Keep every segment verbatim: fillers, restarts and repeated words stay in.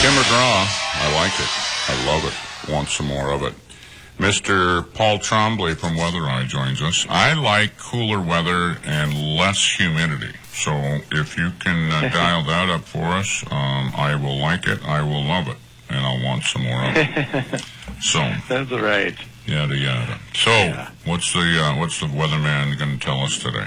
Tim McGraw, I like it. I love it. Want some more of it. Mister Paul Trombley from Weather Eye joins us. I like cooler weather and less humidity. So if you can uh, dial that up for us, um, I will like it. I will love it. And I'll want some more of it. So that's right. Yada yada. So yeah. what's the uh, what's the weatherman going to tell us today?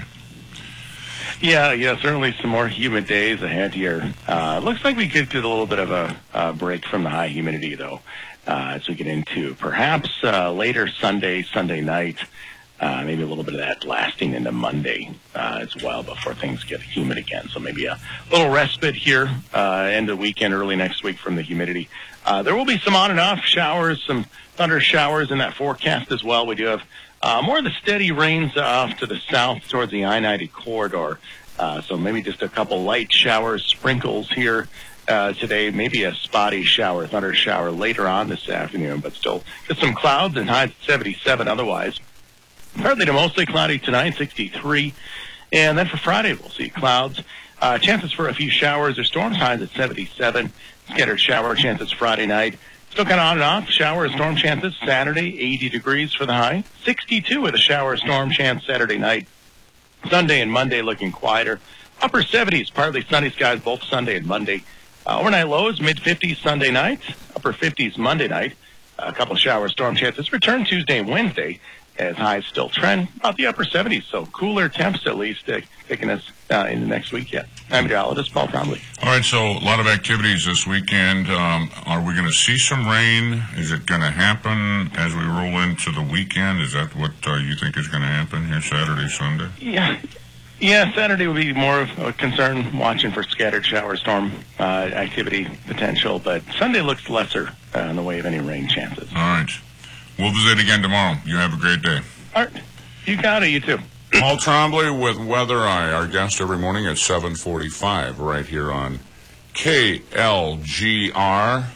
Yeah, yeah, certainly some more humid days ahead here. Uh, looks like we could get a little bit of a uh, break from the high humidity, though, uh, as we get into perhaps uh, later Sunday, Sunday night, uh, maybe a little bit of that lasting into Monday uh, as well before things get humid again. So maybe a little respite here, uh, end of the weekend, early next week from the humidity. Uh, there will be some on and off showers, some thunder showers in that forecast as well. We do have Uh, more of the steady rains off to the south towards the I ninety corridor. Uh, so maybe just a couple light showers, sprinkles here uh, today. Maybe a spotty shower, thunder shower later on this afternoon, but still just some clouds and highs at seventy-seven otherwise. Partly to mostly cloudy tonight, sixty-three. And then for Friday, we'll see clouds. Uh, chances for a few showers or storms, highs at seventy-seven. Scattered shower chances Friday night. Still kind of on and off. Shower and storm chances Saturday, eighty degrees for the high. sixty-two with a shower and storm chance Saturday night. Sunday and Monday looking quieter. Upper seventies, partly sunny skies both Sunday and Monday. Uh, overnight lows, mid-fifties Sunday night. Upper fifties Monday night. A couple of shower storm chances return Tuesday and Wednesday as highs still trend about the upper seventies. So cooler temps at least uh, taking us uh, in the next week yet. I'm meteorologist Paul Trombley. All right, so a lot of activities this weekend. Um, are we going to see some rain? Is it going to happen as we roll into the weekend? Is that what uh, you think is going to happen here Saturday, Sunday? Yeah. Yeah, Saturday will be more of a concern watching for scattered shower storm uh, activity potential, but Sunday looks lesser uh, in the way of any rain chances. All right. We'll visit again tomorrow. You have a great day. All right. You got it. You too. Paul Trombley with Weather Eye, our guest every morning at seven forty-five right here on K L G R,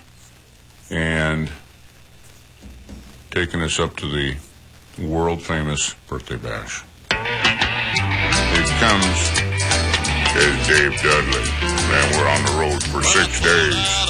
and taking us up to the world-famous birthday bash. It comes as Dave Dudley, and we're on the road for six days.